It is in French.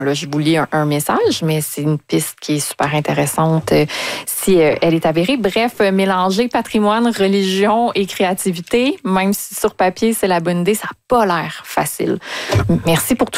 Là, je vous lis un message, mais c'est une piste qui est super intéressante si elle est avérée. Bref, mélanger patrimoine, religion et créativité, même si sur papier, c'est la bonne idée, ça n'a pas l'air facile. Merci pour tout